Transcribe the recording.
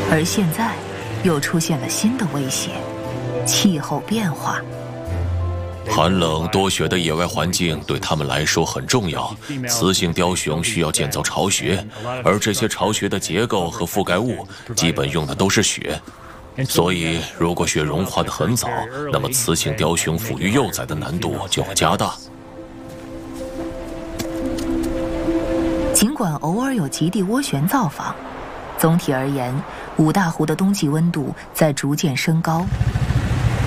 而现在又出现了新的威胁——气候变化。 寒冷多雪的野外环境对他们来说很重要。雌性雕熊需要建造巢穴，而这些巢穴的结构和覆盖物基本用的都是雪。所以，如果雪融化得很早，那么雌性雕熊抚育幼崽的难度就会加大。 尽管偶尔有极地涡旋造访，总体而言，五大湖的冬季温度在逐渐升高，